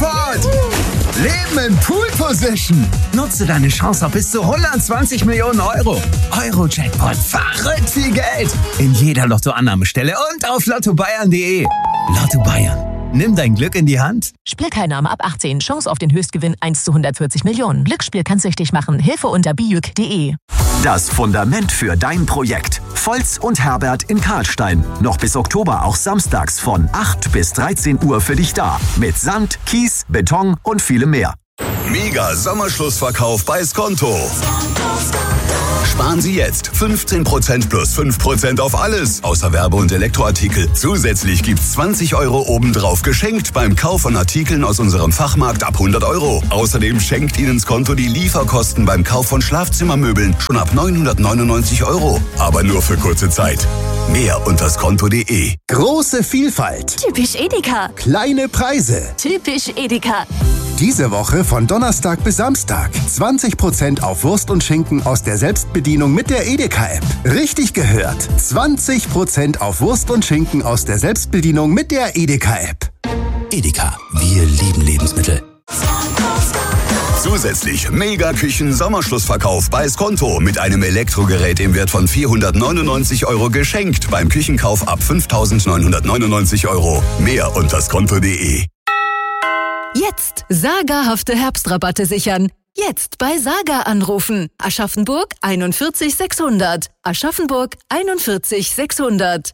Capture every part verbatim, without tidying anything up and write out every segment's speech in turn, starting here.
Jackpot! Leben in Pool Position. Nutze deine Chance auf bis zu hundertzwanzig Millionen Euro. Euro-Jackpot. Verrückt viel Geld. In jeder Lottoannahmestelle und auf lotto bayern punkt de. Lotto Bayern. Nimm dein Glück in die Hand. Spielteilnahme ab achtzehn. Chance auf den Höchstgewinn eins zu hundertvierzig Millionen. Glücksspiel kann süchtig machen. Hilfe unter bijuk punkt de. Das Fundament für dein Projekt. Volz und Herbert in Karlstein. Noch bis Oktober auch samstags von acht bis dreizehn Uhr für dich da. Mit Sand, Kies, Beton und vielem mehr. Mega Sommerschlussverkauf bei Skonto. Sparen Sie jetzt fünfzehn Prozent plus fünf Prozent auf alles, außer Werbe- und Elektroartikel. Zusätzlich gibt's zwanzig Euro obendrauf geschenkt beim Kauf von Artikeln aus unserem Fachmarkt ab hundert Euro. Außerdem schenkt Ihnen Skonto die Lieferkosten beim Kauf von Schlafzimmermöbeln schon ab neunhundertneunundneunzig Euro. Aber nur für kurze Zeit. Mehr unter skonto punkt de. Große Vielfalt. Typisch Edeka. Kleine Preise. Typisch Edeka. Diese Woche von Donnerstag bis Samstag. zwanzig Prozent auf Wurst und Schinken aus der Selbstbedienung mit der Edeka-App. Richtig gehört. zwanzig Prozent auf Wurst und Schinken aus der Selbstbedienung mit der Edeka-App. Edeka. Wir lieben Lebensmittel. Zusätzlich Mega-Küchen-Sommerschlussverkauf bei Skonto mit einem Elektrogerät im Wert von vierhundertneunundneunzig Euro geschenkt beim Küchenkauf ab fünftausendneunhundertneunundneunzig Euro. Mehr unter skonto punkt de. Jetzt sagerhafte Herbstrabatte sichern. Jetzt bei Saga anrufen. Aschaffenburg einundvierzig sechshundert. Aschaffenburg einundvierzig sechshundert.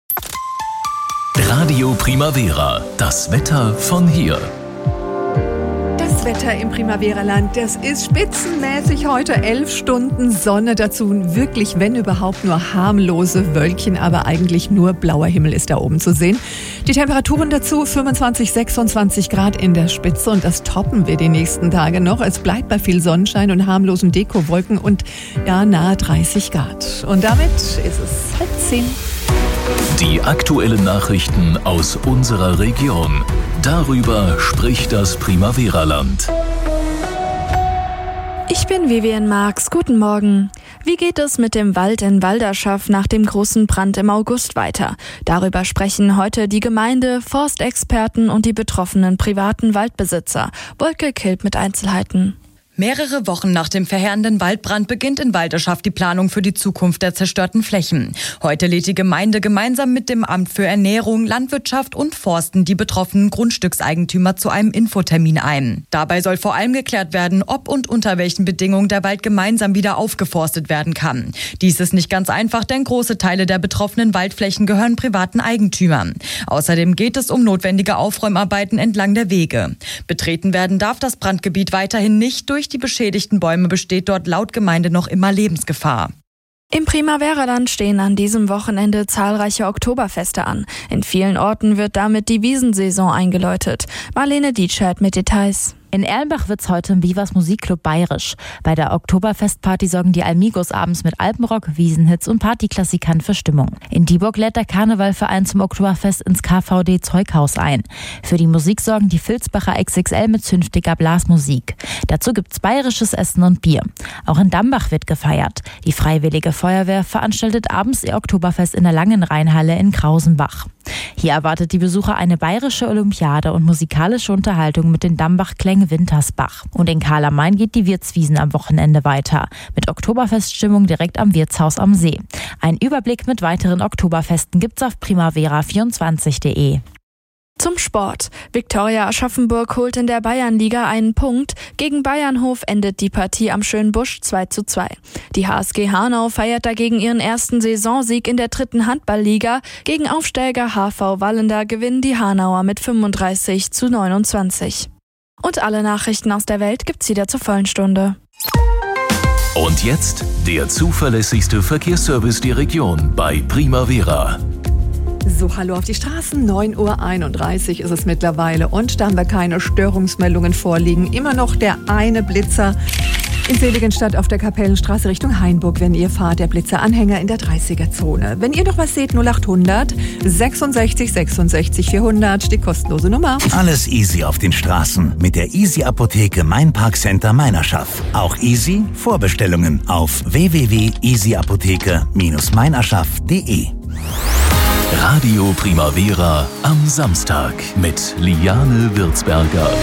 Radio Primavera. Das Wetter von hier. Das Wetter im Primavera-Land, das ist spitzenmäßig heute. Elf Stunden Sonne dazu. Wirklich, wenn überhaupt, nur harmlose Wölkchen, aber eigentlich nur blauer Himmel ist da oben zu sehen. Die Temperaturen dazu fünfundzwanzig, sechsundzwanzig Grad in der Spitze und das toppen wir die nächsten Tage noch. Es bleibt bei viel Sonnenschein und harmlosen Dekowolken und ja, nahe dreißig Grad. Und damit ist es halb zehn. Die aktuellen Nachrichten aus unserer Region. Darüber spricht das Primavera-Land. Ich bin Vivian Marx. Guten Morgen. Wie geht es mit dem Wald in Walderschaft nach dem großen Brand im August weiter? Darüber sprechen heute die Gemeinde, Forstexperten und die betroffenen privaten Waldbesitzer. Wolke Kilp mit Einzelheiten. Mehrere Wochen nach dem verheerenden Waldbrand beginnt in Walderschaft die Planung für die Zukunft der zerstörten Flächen. Heute lädt die Gemeinde gemeinsam mit dem Amt für Ernährung, Landwirtschaft und Forsten die betroffenen Grundstückseigentümer zu einem Infotermin ein. Dabei soll vor allem geklärt werden, ob und unter welchen Bedingungen der Wald gemeinsam wieder aufgeforstet werden kann. Dies ist nicht ganz einfach, denn große Teile der betroffenen Waldflächen gehören privaten Eigentümern. Außerdem geht es um notwendige Aufräumarbeiten entlang der Wege. Betreten werden darf das Brandgebiet weiterhin nicht. Durch die beschädigten Bäume besteht dort laut Gemeinde noch immer Lebensgefahr. Im Primavera-Land stehen an diesem Wochenende zahlreiche Oktoberfeste an. In vielen Orten wird damit die Wiesensaison eingeläutet. Marlene Dietschert mit Details. In Erlenbach wird's heute im Vivas Musikclub bayerisch. Bei der Oktoberfestparty sorgen die Almigos abends mit Alpenrock, Wiesenhits und Partyklassikern für Stimmung. In Dieburg lädt der Karnevalverein zum Oktoberfest ins K V D Zeughaus ein. Für die Musik sorgen die Vilsbacher X X L mit zünftiger Blasmusik. Dazu gibt's bayerisches Essen und Bier. Auch in Dambach wird gefeiert. Die Freiwillige Feuerwehr veranstaltet abends ihr Oktoberfest in der Langenrheinhalle in Krausenbach. Hier erwartet die Besucher eine bayerische Olympiade und musikalische Unterhaltung mit den Dambach-Klängen Wintersbach. Und in Karl am Main geht die Wirtswiesen am Wochenende weiter. Mit Oktoberfeststimmung direkt am Wirtshaus am See. Ein Überblick mit weiteren Oktoberfesten gibt's auf primavera vierundzwanzig punkt de. Zum Sport. Viktoria Aschaffenburg holt in der Bayernliga einen Punkt. Gegen Bayernhof endet die Partie am Schönbusch zwei zu zwei. Die H S G Hanau feiert dagegen ihren ersten Saisonsieg in der dritten Handballliga. Gegen Aufsteiger H V Wallender gewinnen die Hanauer mit fünfunddreißig zu neunundzwanzig. Und alle Nachrichten aus der Welt gibt's wieder zur vollen Stunde. Und jetzt der zuverlässigste Verkehrsservice der Region bei Primavera. So, hallo auf die Straßen. neun Uhr einunddreißig ist es mittlerweile und da haben wir keine Störungsmeldungen vorliegen. Immer noch der eine Blitzer in Seligenstadt auf der Kapellenstraße Richtung Hainburg, wenn ihr fahrt, der Blitzer-Anhänger in der dreißiger-Zone. Wenn ihr noch was seht, null achthundert sechsundsechzig sechsundsechzig vierhundert, die kostenlose Nummer. Alles easy auf den Straßen mit der Easy-Apotheke Mainparkcenter Meinerschaft. Auch easy Vorbestellungen auf w w w punkt easy apotheke Bindestrich meinerschaft punkt de. Radio Primavera am Samstag mit Liane Würzberger.